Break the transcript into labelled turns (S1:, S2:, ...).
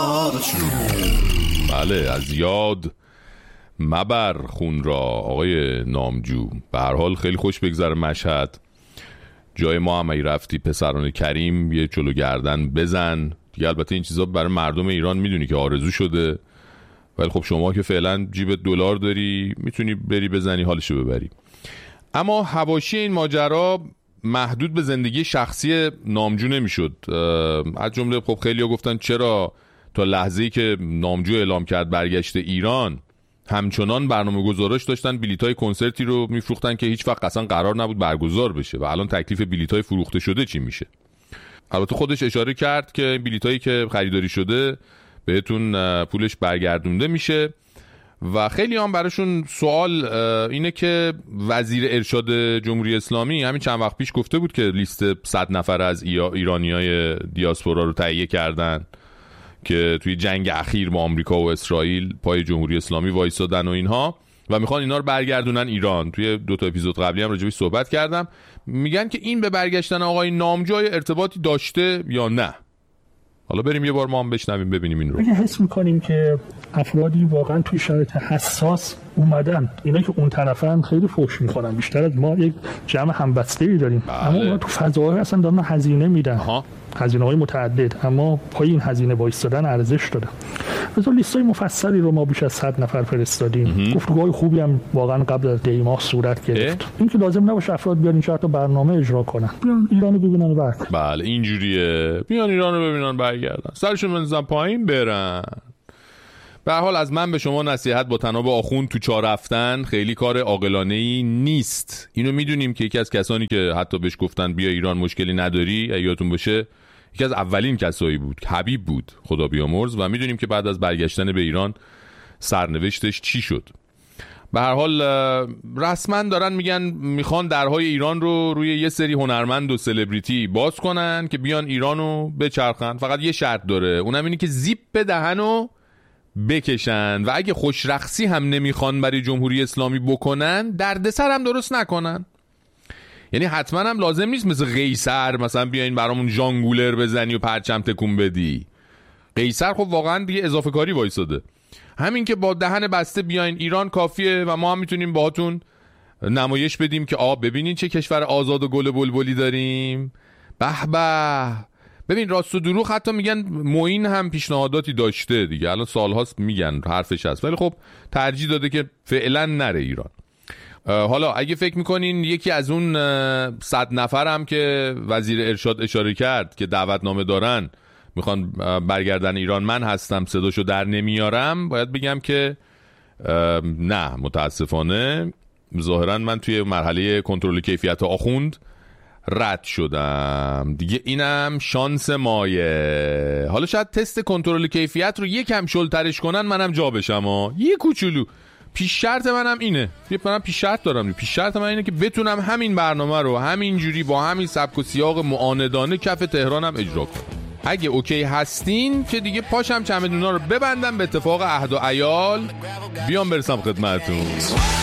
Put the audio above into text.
S1: بله، از یاد مبر خون را آقای نامجو. به هر حال خیلی خوش بگذره مشهد، جای ما هم ای رفتی پسران کریم یه چلو گردن بزن دیگه. البته این چیزا برای مردم ایران میدونی که آرزو شده، ولی خب شما که فعلا جیب دلار داری میتونی بری بزنی حالشو ببری. اما حواشی این ماجرا محدود به زندگی شخصی نامجو نمیشد. از جمله خب خیلی‌ها گفتن چرا تا لحظه‌ای که نامجو اعلام کرد برگشت ایران همچنان برنامه‌گذاراش داشتن بلیط‌های کنسرتی رو میفروختن که هیچ وقت اصلا قرار نبود برگزار بشه و الان تکلیف بلیط‌های فروخته شده چی میشه. البته خودش اشاره کرد که بلیط‌هایی که خریداری شده بهتون پولش برگردونده میشه و خیلی هم براشون سوال اینه که وزیر ارشاد جمهوری اسلامی همین چند وقت پیش گفته بود که لیست 100 نفر از ایرانیای دیاسپورا رو تهیه کردن که توی جنگ اخیر با آمریکا و اسرائیل پای جمهوری اسلامی وایسادن و اینها و میخوان اینا رو برگردونن ایران. توی 2 اپیزود قبلی هم راجعش صحبت کردم. میگن که این به برگشتن آقای نامجو ارتباطی داشته یا نه. حالا بریم یه بار ما هم بشنویم ببینیم این رو.
S2: اگه حس میکنیم که افرادی واقعا توی شرایط حساس اومدن، اینا که اون طرفن خیلی فحش میکنن، بیشتر از ما یک جمع همبسته‌ای داریم. اما اونا تو فضاهای اصلا دارن هزینه میدن، هزینه‌های متعدد، اما پای این هزینه وایسادن ارزش داره. مثلا لیستای مفصلی رو ما بیش از 100 نفر فرستادیم. گفتگوهای خوبی هم واقعا قبل از دی ماه صورت گرفت. این که لازم نباشه افراد بیان این چهار تا برنامه اجرا کنن، بیان ایرانو ببینن و
S1: بله اینجوریه، بیان ایرانو ببینن برگردن، سرشون بنزن پایین برن. به هر حال از من به شما نصیحت با تناب آخوند تو چاه رفتن خیلی کار عاقلانه‌ای نیست. اینو میدونیم که یکی از کسانی که حتی بهش گفتن بیا ایران مشکلی نداری، یادتون باشه یکی از اولین کسایی بود، حبیب بود خدا بیامرز، و میدونیم که بعد از برگشتن به ایران سرنوشتش چی شد. به هر حال رسما دارن میگن میخوان درهای ایران رو روی یه سری هنرمند و سلبریتی باز کنن که بیان ایرانو بچرخن. فقط یه شرط داره، اونم اینه که زیپ دهنو بکشن و اگه خوشرخصی هم نمیخوان برای جمهوری اسلامی بکنن دردسر هم درست نکنن. یعنی حتما هم لازم نیست مثل قیصر مثلا بیاین برامون ژانگولر بزنی و پرچم تکون بدی. قیصر خب واقعا دیگه اضافه کاری وایساده. همین که با دهن بسته بیاین ایران کافیه و ما هم میتونیم باهاتون نمایش بدیم که ببینین چه کشور آزاد و گل بلبلی داریم. به به. ببین راست و دروغ حتی میگن معین هم پیشنهاداتی داشته دیگه، الان سالهاست میگن حرفش هست، ولی خب ترجیح داده که فعلا نره ایران. حالا اگه فکر میکنین یکی از اون 100 نفر هم که وزیر ارشاد اشاره کرد که دعوتنامه دارن میخوان برگردن ایران من هستم، صداشو در نمیارم، باید بگم که نه، متاسفانه ظاهرا من توی مرحله کنترل کیفیت آخوند رد شدم دیگه. اینم شانس مایه. حالا شاید تست کنترل کیفیت رو یکم شلترش کنن منم جا بشم یه کوچولو. پیش شرط منم اینه، منم پیش شرط دارم، پیش شرط من اینه که بتونم همین برنامه رو همینجوری با همین سبک و سیاق معاندانه کف تهرانم اجرا کنم. اگه اوکی هستین که دیگه پاشم چمدونا رو ببندم به اتفاق عهد و عیال بیام برسم خدمتتون.